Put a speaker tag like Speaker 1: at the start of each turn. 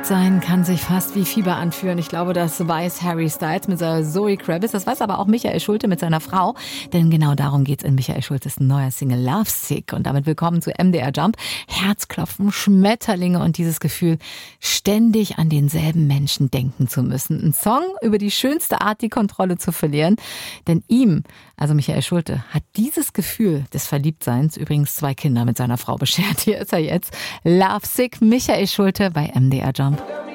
Speaker 1: Verliebtsein kann sich fast wie Fieber anfühlen. Ich glaube, das weiß Harry Styles mit seiner Zoe Kravitz. Das weiß aber auch Michael Schulte mit seiner Frau. Denn genau darum geht's in Michael Schultes neuer Single Lovesick. Und damit willkommen zu MDR Jump. Herzklopfen, Schmetterlinge und dieses Gefühl, ständig an denselben Menschen denken zu müssen. Ein Song über die schönste Art, die Kontrolle zu verlieren. Denn ihm, also Michael Schulte, hat dieses Gefühl des Verliebtseins übrigens 2 Kinder mit seiner Frau beschert. Hier ist er jetzt. Lovesick, Michael Schulte bei MDR Jump.